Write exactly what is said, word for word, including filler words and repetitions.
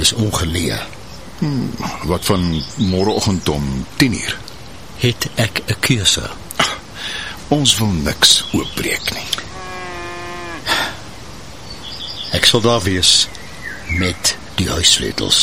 Dis ongeleë. Hmm, wat van môreoggend om tien uur? Het ek 'n keuse? Ons wil niks oopbreek nie. Ek sal daar wees met die huissleutels.